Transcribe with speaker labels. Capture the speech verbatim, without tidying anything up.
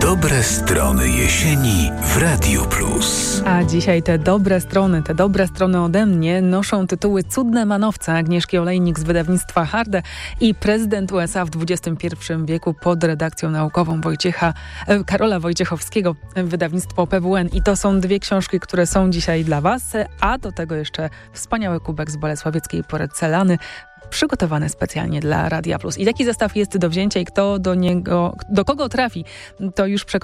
Speaker 1: Dobre strony jesieni w Radiu Plus.
Speaker 2: A dzisiaj te dobre strony, te dobre strony ode mnie noszą tytuły Cudne manowce Agnieszki Olejnik z wydawnictwa Harde i Prezydent U S A w dwudziestym pierwszym wieku pod redakcją naukową Wojciecha, Karola Wojciechowskiego, wydawnictwo P W N. I to są dwie książki, które są dzisiaj dla Was, a do tego jeszcze wspaniały kubek z bolesławieckiej porcelany, przygotowany specjalnie dla Radia Plus. I taki zestaw jest do wzięcia i kto do niego, do kogo trafi, to już przekonamy.